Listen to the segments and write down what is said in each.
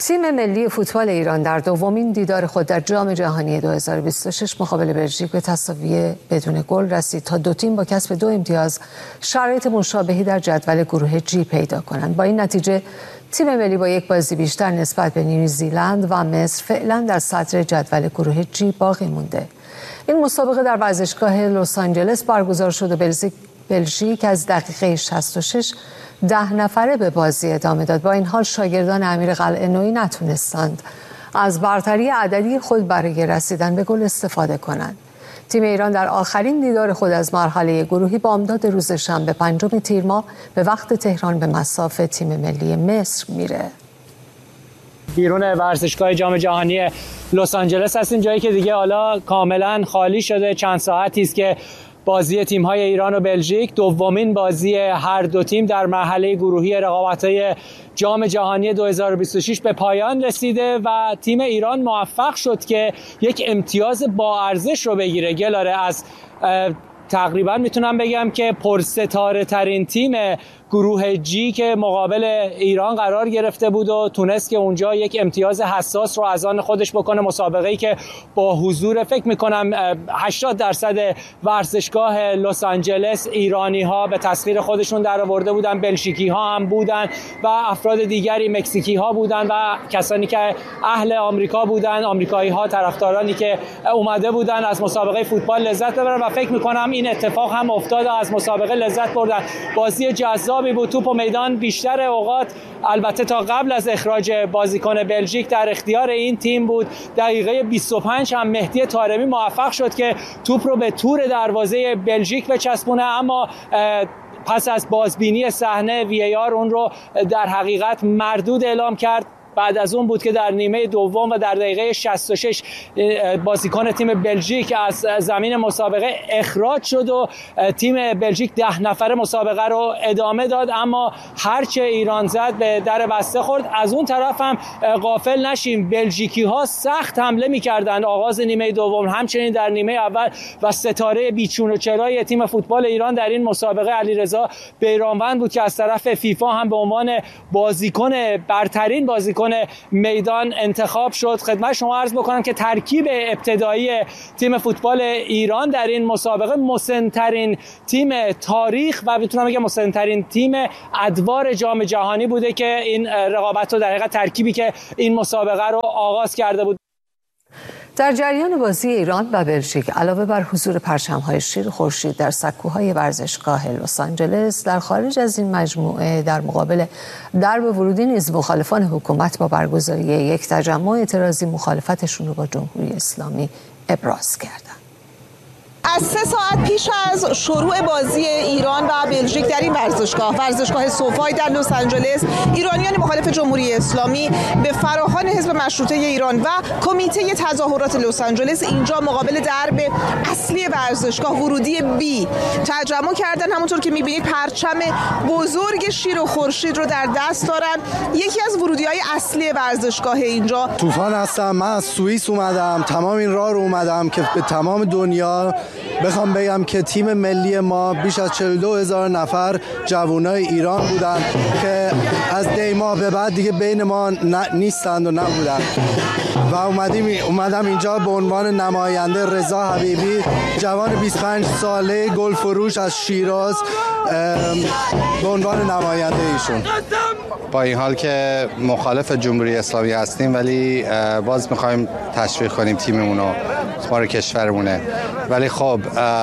تیم ملی فوتبال ایران در دومین دیدار خود در جام جهانی 2026 مقابل بلژیک به تساوی بدون گل رسید تا دو تیم با کسب 2 امتیاز شرایط مشابهی در جدول گروه جی پیدا کنند. با این نتیجه تیم ملی با یک بازی بیشتر نسبت به نیوزیلند و مصر فعلا در صدر جدول گروه جی باقی مونده. این مسابقه در ورزشگاه لس آنجلس برگزار شد و بلژیک از دقیقه 66 10 نفره به بازی ادامه داد. با این حال شاگردان امیر قلعه‌نویی نتونستند از برتری عددی خود برای رسیدن به گل استفاده کنند. تیم ایران در آخرین دیدار خود از مرحله گروهی بامداد روز شنبه 5 تیر ماه به وقت تهران به مصاف تیم ملی مصر میره. بیرون ورزشگاه جام جهانی لس آنجلس هستیم، جایی که دیگه حالا کاملا خالی شده. چند ساعتی است که بازی تیم‌های ایران و بلژیک، دومین بازی هر دو تیم در مرحله گروهی رقابت‌های جام جهانی 2026 به پایان رسیده و تیم ایران موفق شد که یک امتیاز با ارزش رو بگیره. گلاره از تقریبا میتونم بگم که پرستاره ترین تیم گروه جی که مقابل ایران قرار گرفته بود و تونست که اونجا یک امتیاز حساس رو از آن خودش بکنه. مسابقه‌ای که با حضور فکر میکنم 80% ورزشگاه لس آنجلس ایرانی‌ها به تسخیر خودشون در آورده بودن، بلژیکی‌ها هم بودن و افراد دیگری، مکزیکی‌ها بودن و کسانی که اهل آمریکا بودن، آمریکایی‌ها، طرفدارانی که اومده بودن از مسابقه فوتبال لذت ببرن و فکر میکنم این اتفاق هم افتاد و از مسابقه لذت بردن. بازی جذاب بود. توپ و میدان بیشتر اوقات البته تا قبل از اخراج بازیکن بلژیک در اختیار این تیم بود. دقیقه 25 هم مهدی طارمی موفق شد که توپ رو به تور دروازه بلژیک بچسبونه، اما پس از بازبینی صحنه VAR اون رو در حقیقت مردود اعلام کرد. بعد از اون بود که در نیمه دوم و در دقیقه 66 بازیکن تیم بلژیک از زمین مسابقه اخراج شد و تیم بلژیک 10 نفره مسابقه رو ادامه داد، اما هرچه ایران زد به در بسته خورد. از اون طرف هم غافل نشیم، بلژیکی ها سخت حمله می‌کردند آغاز نیمه دوم، همچنین در نیمه اول و ستاره بیچون و چرای تیم فوتبال ایران در این مسابقه علیرضا بیرانوند بود که از طرف فیفا هم به عنوان برترین بازیکن میدان انتخاب شد. خدمت شما عرض بکنم که ترکیب ابتدایی تیم فوتبال ایران در این مسابقه مسن‌ترین تیم تاریخ و میتونم بگم مسن‌ترین تیم ادوار جام جهانی بوده که این رقابت رو در حقیقت ترکیبی که این مسابقه رو آغاز کرده بود. در جریان بازی ایران و بلژیک علاوه بر حضور پرچم‌های شیر خورشید در سکوهای ورزشگاه لس آنجلس، در خارج از این مجموعه در مقابل درب ورودی نیز مخالفان حکومت با برگزاری یک تجمع اعتراضی مخالفتشون رو با جمهوری اسلامی ابراز کردند. از 3 ساعت پیش از شروع بازی ایران و بلژیک در این ورزشگاه سوفای در لس آنجلس، ایرانیان مخالف جمهوری اسلامی به فراخوان حزب مشروطه ایران و کمیته تظاهرات لس آنجلس اینجا مقابل درب اصلی ورزشگاه ورودی بی تجمع کردن. همونطور که می‌بینید پرچم بزرگ شیر و خورشید رو در دست دارن. یکی از ورودی‌های اصلی ورزشگاه اینجا. طوفان هستم، من از سوئیس اومدم، تمام این راه رو اومدم که به تمام دنیا بخوام بگم که تیم ملی ما بیش از 42,000 نفر جوانای ایران بودن که از دیما به بعد دیگه بین ما نیستند و نبودن و اومدم اینجا به عنوان نماینده رضا حبیبی، جوان 25 ساله گل فروش از شیراز، به عنوان نماینده ایشون. با این حال که مخالف جمهوری اسلامی هستیم ولی باز می‌خوایم تشویق کنیم تیممون رو، ما کشورمونه، ولی خب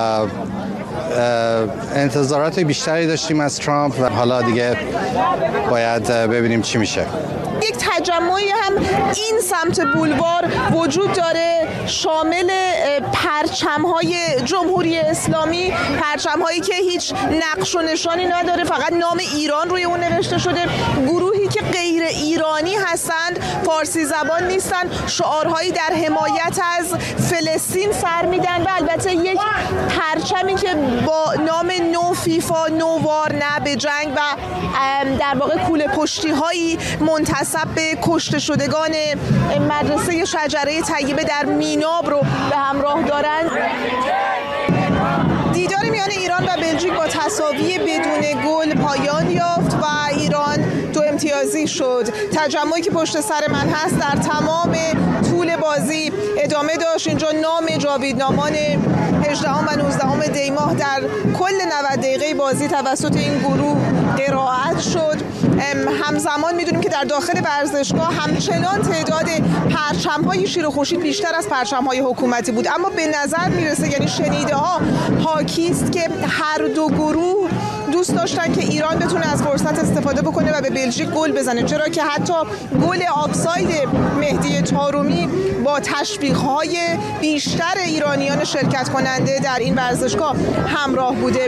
انتظارات بیشتری داشتیم از ترامپ و حالا دیگه باید ببینیم چی میشه. یک تجمعی هم این سمت بولوار وجود داره، شامل پرچم‌های جمهوری اسلامی، پرچم‌هایی که هیچ نقش و نشانی نداره، فقط نام ایران روی اون نوشته شده. گروهی که غیر ایرانی هستند، فارسی زبان نیستن، شعارهایی در حمایت از فلسطین سر میدن و البته یک پرچمی که با نام نو فیفا، نو وار، نه به جنگ و در واقع کوله پشتی‌هایی منتسب به کشته شدگان مدرسه شجره طیبه در میناب رو به همراه دارند. دیدار میان ایران و بلژیک با تساوی بدون گل پایان یافت و ایران 2 امتیازی شد. تجمعی که پشت سر من هست در تمام طول بازی ادامه داشت. اینجا نام جاویدنامان 18 و 19 دی ماه در کل 90 دقیقه بازی توسط این گروه قرائت شد. همزمان میدونیم که در داخل ورزشگاه همچنان تعداد پرچم‌های شیر و خورشید بیشتر از پرچم‌های حکومتی بود، اما به نظر میرسه، یعنی شنیده ها حاکی است که هر دو گروه دوست داشتن که ایران بتونه از فرصت استفاده بکنه و به بلژیک گل بزنه، چرا که حتی گل آفساید مهدی طارمی با تشویق‌های بیشتر ایرانیان شرکت کننده در این ورزشگاه همراه بوده.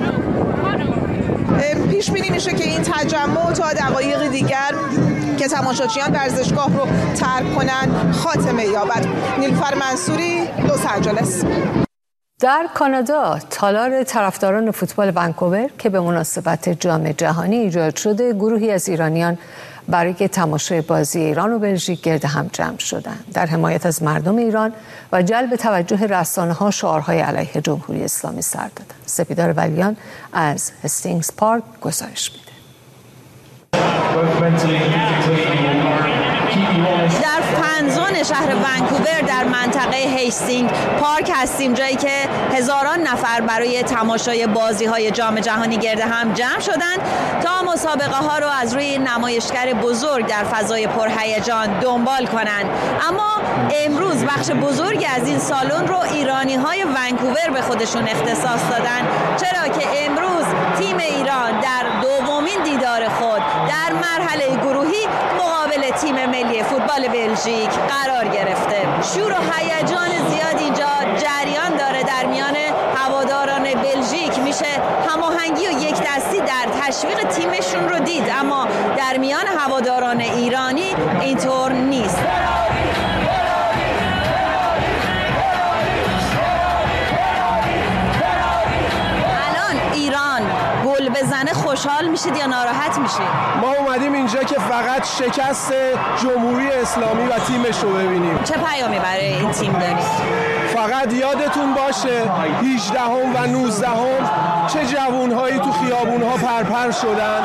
پیش بینی میشه که این تجمع تا دقایق دیگر که تماشاچیان ورزشگاه رو ترک کنن خاتمه یابد. نیلوفر منصوری، لس آنجلس. در کانادا تالار طرفداران فوتبال ونکوور که به مناسبت جام جهانی ایجاد شده، گروهی از ایرانیان برای تماشای بازی ایران و بلژیک گرد هم جمع شدند. در حمایت از مردم ایران و جلب توجه رسانه‌ها شعارهای علیه جمهوری اسلامی سر دادند. سپیدار ولیان از هستینگز پارک گزارش میده. در فنزون شهر ونکوور در منطقه هیستینگ پارک هستیم، جایی که هزاران نفر برای تماشای بازی‌های جام جهانی گرد هم جمع شدند تا مسابقه ها رو از روی نمایشگر بزرگ در فضای پرهیجان دنبال کنند. اما امروز بخش بزرگی از این سالن رو ایرانی‌های ونکوور به خودشون اختصاص دادن، چرا که امروز تیم ایران در دومین دیدار خود در مرحله گروهی مقابل تیم ملی فوتبال بلژیک قرار گرفته. شور و هیجان زیاد اینجا جریان داره در میان هواداران بلژیک. میشه هماهنگی و یک دستی در تشویق تیمشون رو دید، اما در میان هواداران ایرانی اینطور نیست. بزنه خوشحال میشید یا ناراحت میشید؟ ما اومدیم اینجا که فقط شکست جمهوری اسلامی و تیمش رو ببینیم. چه پیامی برای این تیم دارید؟ فقط یادتون باشه 18 و 19 چه جوانهایی تو خیابونها پرپر شدن.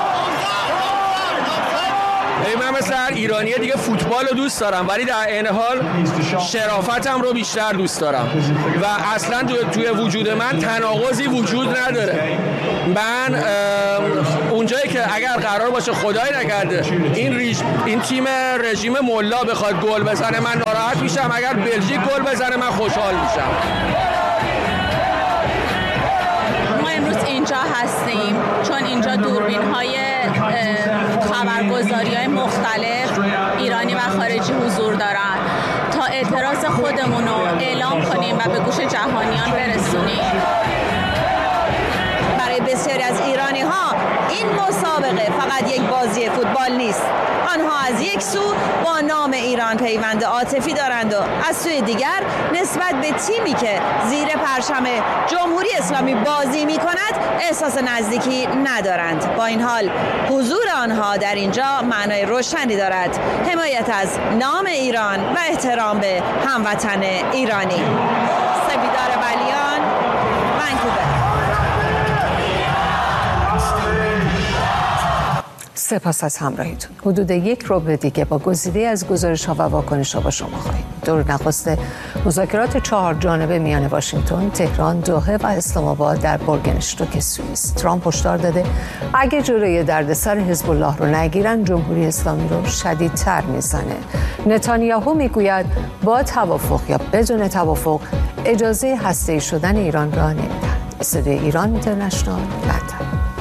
من مثل هر ایرانی دیگه فوتبال رو دوست دارم، ولی در عین حال شرافتم رو بیشتر دوست دارم و اصلا توی وجود من تناقضی وجود نداره. من اونجایی که اگر قرار باشه خدای نکرده این تیم رژیم ملا بخواد گل بزنه من ناراحت میشم، اگر بلژیک گل بزنه من خوشحال میشم. ما امروز اینجا هستیم چون اینجا دوربین‌های خبرگزاری‌های مختلف ایرانی و خارجی حضور دارن تا اعتراض خودمون رو اعلام کنیم و به گوش جهانیان برسونیم. برای بسیاری از ایرانی‌ها این مسابقه فقط یک بازی فوتبال نیست. آنها از یک سو با نام ایران پیوند عاطفی دارند و از سوی دیگر نسبت به تیمی که زیر پرچم جمهوری اسلامی بازی می‌کند احساس نزدیکی ندارند. با این حال حضور آنها در اینجا معنای روشنی دارد: حمایت از نام ایران و احترام به هموطن ایرانی. سپیدار ولیان، ونکوور. سپاس از همراهیتون. حدود یک ربع دیگه با گزیده از گزارش‌ها و واکنش‌ها با شما خواهیم. دور نخست مذاکرات 4 جانبه میان واشنگتن، تهران، دوحه و اسلام آباد در بورگنشتوک سوئیس. ترامپ هشدار داده اگه جلوی دردسر حزب الله رو نگیرن جمهوری اسلامی رو شدیدتر میزنه. نتانیاهو میگوید با توافق یا بدون توافق اجازه هسته‌ای شدن ایران را نمیدن. استودیو ایران اینترنشنال، لندن.